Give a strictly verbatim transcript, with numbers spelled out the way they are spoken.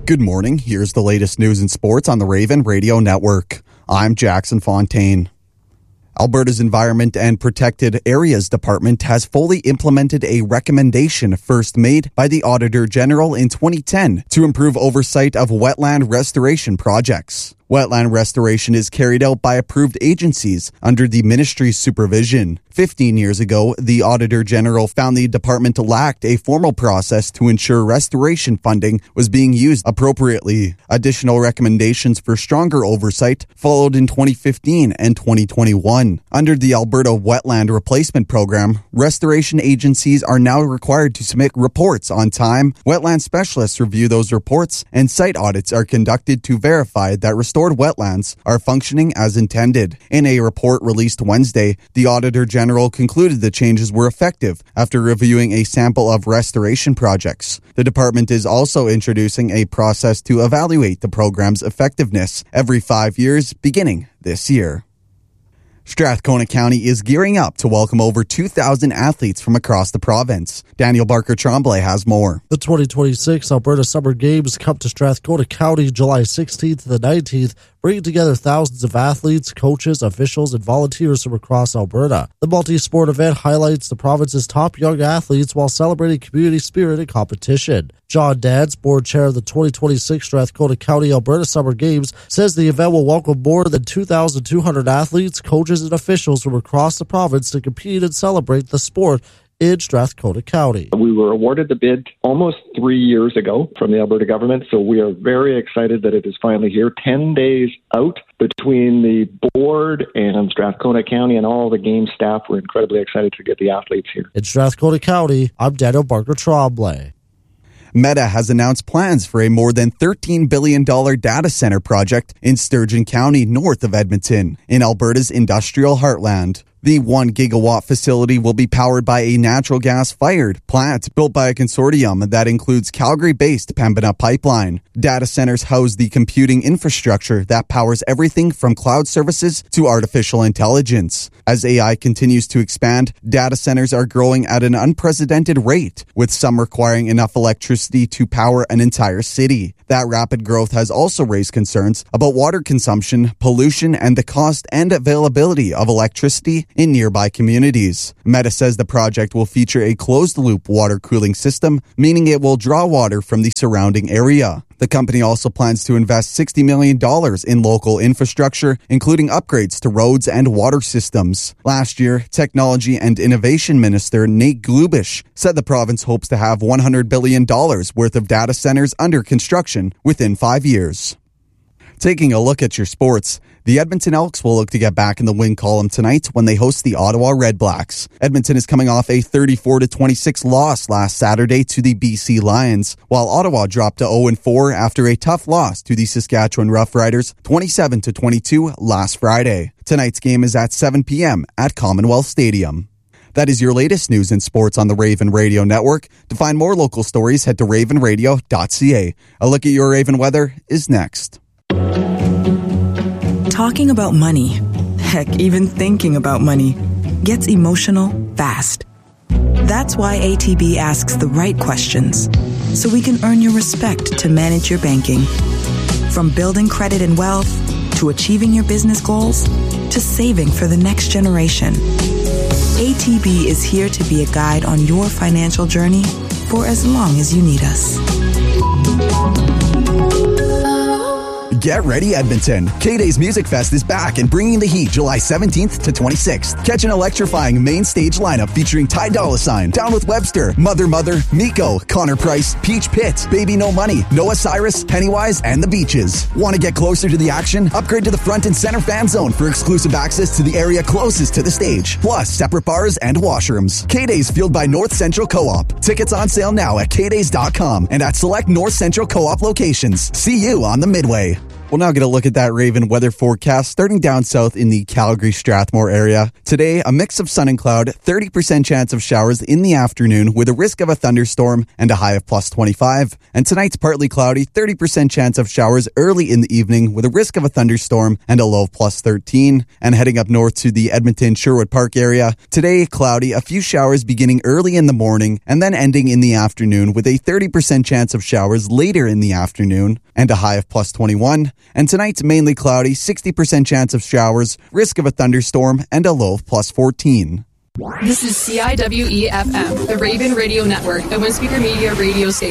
Good morning. Here's the latest news and sports on the Raven Radio Network. I'm Jackson Fontaine. Alberta's Environment and Protected Areas Department has fully implemented a recommendation first made by the Auditor General in twenty ten to improve oversight of wetland restoration projects. Wetland restoration is carried out by approved agencies under the ministry's supervision. Fifteen years ago, the Auditor General found the department lacked a formal process to ensure restoration funding was being used appropriately. Additional recommendations for stronger oversight followed in twenty fifteen and twenty twenty-one. Under the Alberta Wetland Replacement Program, restoration agencies are now required to submit reports on time. Wetland specialists review those reports, and site audits are conducted to verify that restored wetlands are functioning as intended. In a report released Wednesday, the Auditor General concluded the changes were effective after reviewing a sample of restoration projects. The department is also introducing a process to evaluate the program's effectiveness every five years, beginning this year. Strathcona County is gearing up to welcome over two thousand athletes from across the province. Daniel Barker-Tremblay has more. The twenty twenty-six Alberta Summer Games come to Strathcona County July sixteenth to the nineteenth, bringing together thousands of athletes, coaches, officials, and volunteers from across Alberta. The multi-sport event highlights the province's top young athletes while celebrating community spirit and competition. John Dance, board chair of the twenty twenty-six Strathcona County Alberta Summer Games, says the event will welcome more than two thousand two hundred athletes, coaches, and officials from across the province to compete and celebrate the sport in Strathcona County. We were awarded the bid almost three years ago from the Alberta government, so we are very excited that it is finally here, ten days out between the board and Strathcona County and all the game staff. We're incredibly excited to get the athletes here. In Strathcona County, I'm Daniel Barker-Tremblay. Meta has announced plans for a more than thirteen billion dollars data center project in Sturgeon County, north of Edmonton, in Alberta's industrial heartland. The one gigawatt facility will be powered by a natural gas-fired plant built by a consortium that includes Calgary-based Pembina Pipeline. Data centers house the computing infrastructure that powers everything from cloud services to artificial intelligence. As A I continues to expand, data centers are growing at an unprecedented rate, with some requiring enough electricity to power an entire city. That rapid growth has also raised concerns about water consumption, pollution, and the cost and availability of electricity in nearby communities. Meta says the project will feature a closed-loop water cooling system, meaning it will draw water from the surrounding area. The company also plans to invest sixty million dollars in local infrastructure, including upgrades to roads and water systems. Last year, Technology and Innovation Minister Nate Glubish said the province hopes to have one hundred billion dollars worth of data centers under construction within five years. Taking a look at your sports, the Edmonton Elks will look to get back in the win column tonight when they host the Ottawa Redblacks. Edmonton is coming off a thirty-four to twenty-six loss last Saturday to the B C Lions, while Ottawa dropped to oh and four after a tough loss to the Saskatchewan Roughriders twenty-seven to twenty-two last Friday. Tonight's game is at seven p.m. at Commonwealth Stadium. That is your latest news and sports on the Raven Radio Network. To find more local stories, head to raven radio dot c a. A look at your Raven weather is next. Talking about money, heck, even thinking about money, gets emotional fast. That's why A T B asks the right questions, so we can earn your respect to manage your banking. From building credit and wealth, to achieving your business goals, to saving for the next generation. A T B is here to be a guide on your financial journey for as long as you need us. Get ready, Edmonton. K-Day's Music Fest is back and bringing the heat July seventeenth to twenty-sixth. Catch an electrifying main stage lineup featuring Ty Dolla $ign, Down with Webster, Mother Mother, Miko, Connor Price, Peach Pit, Baby No Money, Noah Cyrus, Pennywise, and The Beaches. Want to get closer to the action? Upgrade to the front and center fan zone for exclusive access to the area closest to the stage, plus separate bars and washrooms. K-Day's fueled by North Central Co-op. Tickets on sale now at k days dot com and at select North Central Co-op locations. See you on the Midway. We'll now get a look at that Raven weather forecast starting down south in the Calgary-Strathmore area. Today, a mix of sun and cloud, thirty percent chance of showers in the afternoon with a risk of a thunderstorm and a high of plus twenty-five. And tonight's partly cloudy, thirty percent chance of showers early in the evening with a risk of a thunderstorm and a low of plus thirteen. And heading up north to the Edmonton-Sherwood Park area, today cloudy, a few showers beginning early in the morning and then ending in the afternoon with a thirty percent chance of showers later in the afternoon and a high of plus twenty-one. And tonight's mainly cloudy, sixty percent chance of showers, risk of a thunderstorm, and a low of plus fourteen. This is C I W E F M, the Raven Radio Network, the Windspeaker Media radio station.